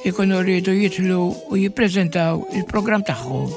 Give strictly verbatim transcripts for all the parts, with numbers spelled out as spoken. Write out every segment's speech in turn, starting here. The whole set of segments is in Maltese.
ikunu rridu jitlu u jippreżentaw il-programm tagħhom.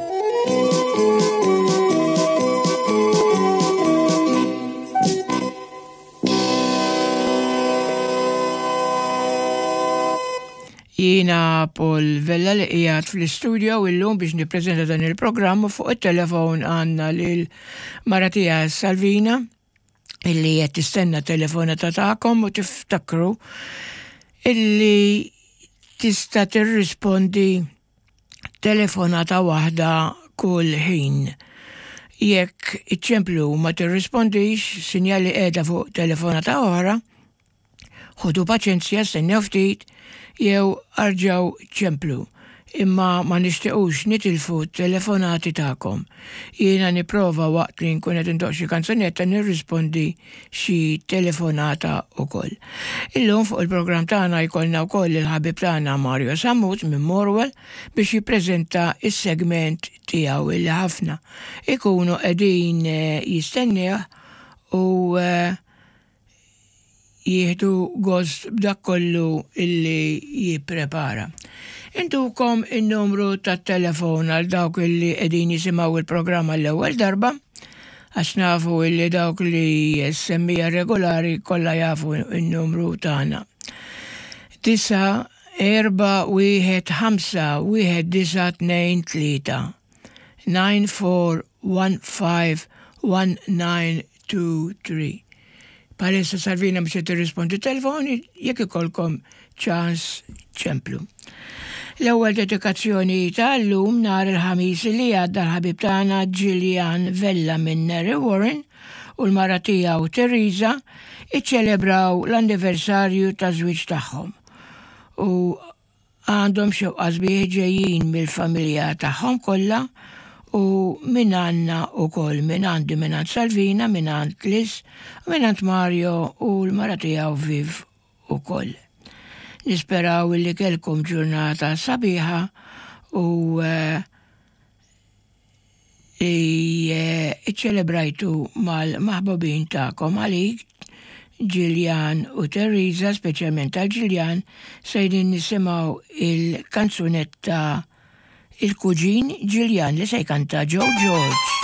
Jiena Paul Vella li qiegħed fl-istudio illum biex nippreżenta dan il-programm u fuq it-telefon għandna lil mara tiegħi Salvina illi qed tistenna telefonata tagħkom u tiftakru illi tista' tirrispondi telefonata waħda kull ħin. Jekk iċ-ċemplu ma tirrispondix, sinjali qiegħda fuq telefonata oħra, ħudu paċenzja stennew ftit jew arġaw ċemplu, imma ma nixtiequx nitilfu telefonati tagħkom. Jiena nipprova waqt li nkun qed intoq xi kanzunetta nirrispondi xi telefonata wkoll. Illum fuq il-programm tagħna jkollna wkoll il-ħabib tagħna Mario Sammut minn Morwell biex jippreżenta is-segment tiegħu illi ħafna ikunu qegħdin jistennew u jieħdu gost b'dak kollu illi jipprepara. Intukom il-numru tat-telefon għal dawk illi qegħdin jisimgħu il-programma l-ewwel darba, għax nafu illi dawk li semmija regolari kollha jafu il-numru tagħna. Tisa erba' wieħed ħamsa wieħed disa' tnejn tlieta nine four one five one nine two three. Palissa Salvina biex tirrispondi telefoni jekk ikolkom ċans ċemplu. L-ewwel dedikazzjoni tal-lum nhar il-ħamis li għadda l-ħabib tagħna Gillian Vella minn Mary Warren u l-mara tiegħu Teresa iċċelebraw l-anniversarju ta' żwieġ tagħhom. U għandhom xewqa sbieħ ġejjin mill-familja tagħhom kollha u minn għandna wkoll minn għandi minn għand Salvina, minn għand Liz, minn għand Mario u l-mara tiegħu Viv ukoll. Nisperaw li kelkom ġurnata sabiħa u iċċelebrajtu mal-maħbubin tagħkom għalik Gillian u Teresa, speċjalment għal Gillian, sejdin nisimgħu il-kanzunetta il-kuġin Gillian li se jkanta Joe George.